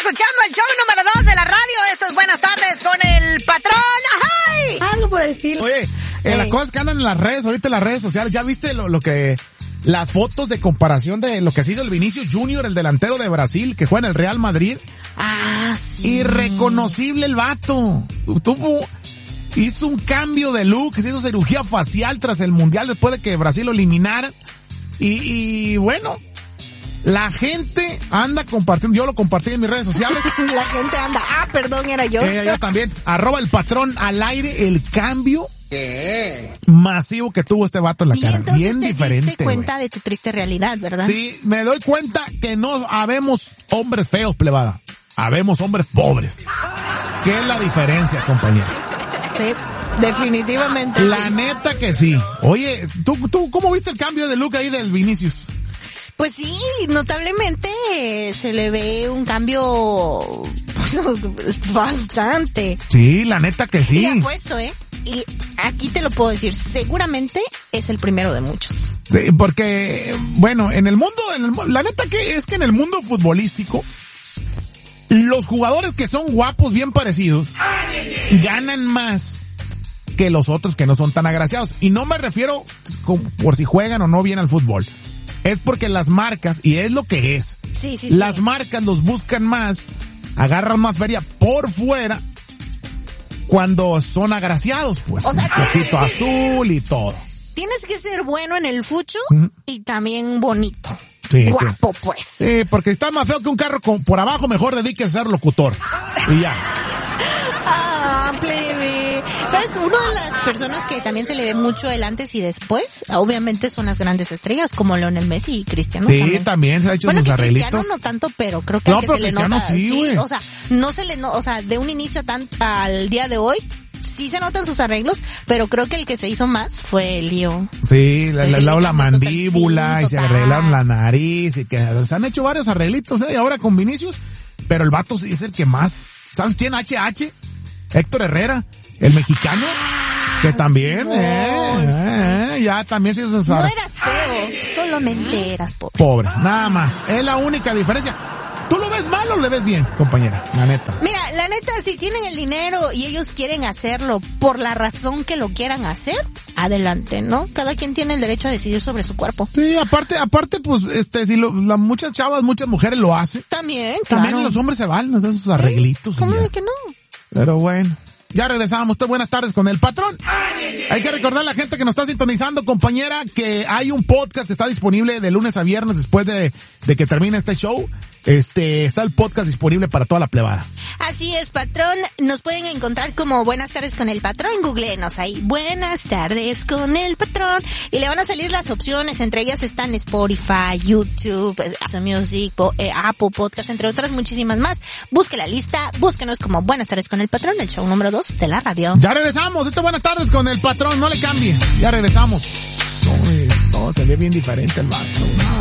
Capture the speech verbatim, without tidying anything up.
escuchando el show número dos de la radio. Esto es Buenas Tardes con el Patrón. ¡Ay! Algo por el estilo. Oye, eh, las cosas que andan en las redes, ahorita en las redes sociales, ¿ya viste lo, lo que... las fotos de comparación de lo que se hizo el Vinicius Junior, el delantero de Brasil, que juega en el Real Madrid? Ah, sí. Irreconocible el vato. Tuvo... hizo un cambio de look, se hizo cirugía facial tras el Mundial después de que Brasil lo eliminara. Y, y bueno... la gente anda compartiendo, yo lo compartí en mis redes sociales. La gente anda, ah, perdón, era yo. Eh, yo también, arroba el Patrón al aire, el cambio ¿Qué? masivo que tuvo este vato en la y cara. Entonces Bien te diferente, diste cuenta wey. de tu triste realidad, ¿verdad? Sí, me doy cuenta que no habemos hombres feos, plebada. Habemos hombres pobres. ¿Qué es la diferencia, compañero? Sí, definitivamente. La neta que sí. Oye, ¿tú, tú cómo viste el cambio de look ahí del Vinicius? Pues sí, notablemente eh, se le ve un cambio bastante. Sí, la neta que sí. Y apuesto, ¿eh? Y aquí te lo puedo decir, seguramente es el primero de muchos. Sí, porque, bueno, en el mundo, en el, la neta que es que en el mundo futbolístico, los jugadores que son guapos, bien parecidos, ganan más que los otros que no son tan agraciados. Y no me refiero por si juegan o no bien al fútbol. Es porque las marcas, y es lo que es, sí, sí, las sí. marcas los buscan más, agarran más feria por fuera cuando son agraciados, pues. O sea, un poquito azul y todo. Tienes que ser bueno en el fucho ¿Mm? y también bonito. Sí, guapo, sí. pues. Sí, porque si estás más feo que un carro con, por abajo, mejor dedíquese a ser locutor. Y ya. Ah, plebe. ¿Sabes? Una de las personas que también se le ve mucho el antes y después, obviamente son las grandes estrellas, como Lionel Messi y Cristiano. Sí, también, también se ha hecho bueno, sus que arreglitos. Cristiano no tanto, pero creo que No, al que pero se le Cristiano nota, sí, güey. o sea, no se le, no, o sea, de un inicio a tan, al día de hoy, sí se notan sus arreglos, pero creo que el que se hizo más fue Leo. Sí, le El le que lavó le la cambió todo el mandíbula fin, y se total. arreglaron la nariz y que se han hecho varios arreglitos, ¿eh? Y ahora con Vinicius, pero el vato sí es el que más, ¿sabes quién? H H, Héctor Herrera, el mexicano, que también, no. eh, eh, ya también se hizo sus No arreglos. eras feo, solamente eras pobre. Pobre, nada más, es la única diferencia. ¿Tú lo ves mal o lo ves bien, compañera? La neta. Mira, la neta, si tienen el dinero y ellos quieren hacerlo por la razón que lo quieran hacer, adelante, ¿no? Cada quien tiene el derecho a decidir sobre su cuerpo. Sí, aparte, aparte, pues, este, si lo, la, muchas chavas, muchas mujeres lo hacen. También, También claro. los hombres se valen, nos hacen sus arreglitos. y ¿Cómo ya. de que no? Pero bueno. Ya regresamos. Usted, buenas tardes con el Patrón. Hay que recordar a la gente que nos está sintonizando, compañera, que hay un podcast que está disponible de lunes a viernes después de, de que termine este show. Este, está el podcast disponible para toda la plebada. Así es, Patrón. Nos pueden encontrar como Buenas Tardes con el Patrón. Googleenos ahí. Buenas Tardes con el Patrón. Y le van a salir las opciones. Entre ellas están Spotify, YouTube, Amazon Music, po, eh, Apple Podcast, entre otras muchísimas más. Busque la lista. Búsquenos como Buenas Tardes con el Patrón, el show número dos de la radio. Ya regresamos. Esto buenas tardes con el Patrón. No le cambie. Ya regresamos. No, eh, no, se ve bien diferente el vato. No.